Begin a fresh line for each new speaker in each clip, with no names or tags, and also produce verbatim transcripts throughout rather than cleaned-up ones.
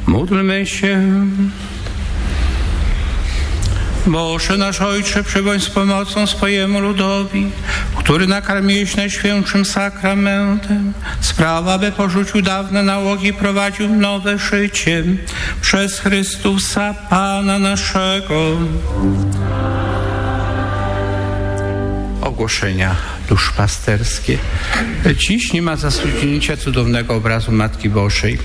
Módlmy się. Boże nasz Ojcze, przybądź z pomocą swojemu ludowi, który nakarmiłeś Najświętszym Sakramentem. Spraw, aby porzucił dawne nałogi i prowadził nowe życie przez Chrystusa Pana naszego. Ogłoszenia duszpasterskie. Dziś nie ma zasłonięcia cudownego obrazu Matki Bożej.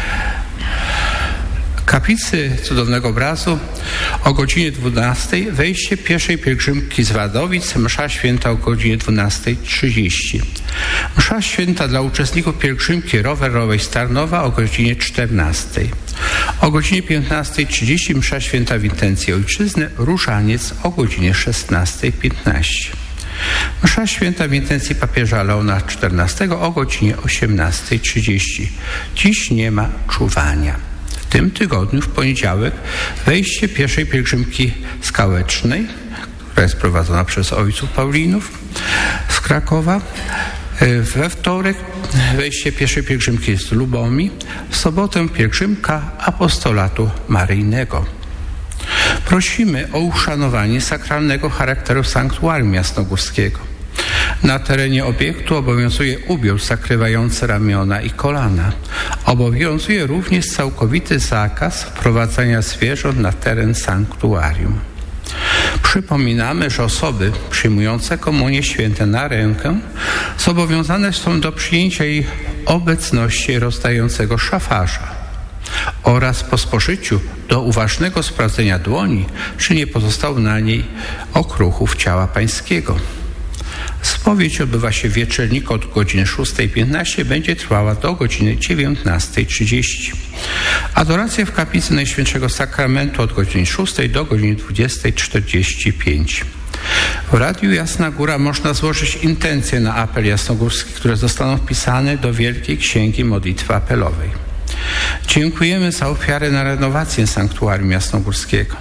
Kaplicy cudownego obrazu o godzinie dwunastej, wejście pierwszej pielgrzymki z Wadowic, msza święta o godzinie dwunasta trzydzieści. Msza święta dla uczestników pielgrzymki rowerowej z Tarnowa o godzinie czternastej. O godzinie piętnasta trzydzieści msza święta w intencji ojczyzny, różaniec o godzinie szesnasta piętnaście. Msza święta w intencji papieża Leona czternastego o godzinie osiemnasta trzydzieści. Dziś nie ma czuwania. W tym tygodniu, w poniedziałek, wejście pierwszej pielgrzymki skałecznej, która jest prowadzona przez ojców Paulinów z Krakowa. We wtorek wejście pierwszej pielgrzymki z Lubomi. W sobotę pielgrzymka apostolatu maryjnego. Prosimy o uszanowanie sakralnego charakteru sanktuarium jasnogórskiego. Na terenie obiektu obowiązuje ubiór zakrywający ramiona i kolana. Obowiązuje również całkowity zakaz wprowadzania zwierząt na teren sanktuarium. Przypominamy, że osoby przyjmujące komunię święte na rękę zobowiązane są do przyjęcia jej obecności rozdającego szafarza oraz po spożyciu do uważnego sprawdzenia dłoni, czy nie pozostał na niej okruchów ciała pańskiego. Spowiedź odbywa się w wieczorniku od godziny szósta piętnaście, będzie trwała do godziny dziewiętnasta trzydzieści. Adoracja w kaplicy Najświętszego Sakramentu od godziny szóstej do godziny dwudziestej czterdzieści pięć. W Radiu Jasna Góra można złożyć intencje na apel jasnogórski, które zostaną wpisane do Wielkiej Księgi Modlitwy Apelowej. Dziękujemy za ofiarę na renowację sanktuarium jasnogórskiego.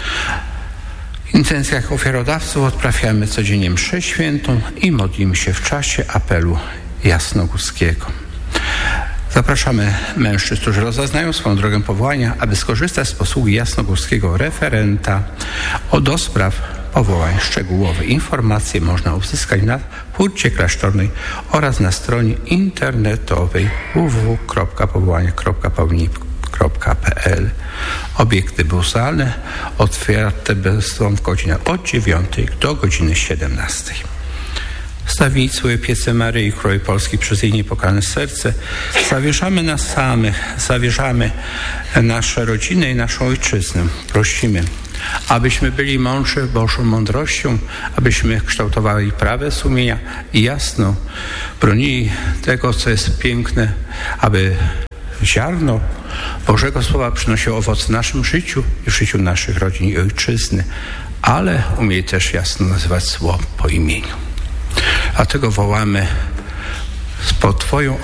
W intencjach ofiarodawców odprawiamy codziennie mszę świętą i modlimy się w czasie apelu jasnogórskiego. Zapraszamy mężczyzn, którzy rozeznają swoją drogę powołania, aby skorzystać z posługi jasnogórskiego referenta o do spraw powołań. Szczegółowe informacje można uzyskać na hurcie klasztornej oraz na stronie internetowej w w w kropka powołania kropka paulinii kropka p l. Obiekty muzealne otwarte będą w godzinach od dziewiątej do godziny siedemnastej. Stawicy Piece Maryi Królowej Polski przez jej niepokalane serce zawierzamy nas samych, zawierzamy nasze rodziny i naszą ojczyznę. Prosimy, abyśmy byli mądrzy Bożą mądrością, abyśmy kształtowali prawe sumienia i jasno bronili tego, co jest piękne, aby ziarno Bożego Słowa przynosiło owoc w naszym życiu i w życiu naszych rodzin i ojczyzny, ale umieli też jasno nazywać zło po imieniu. Dlatego wołamy pod Twoją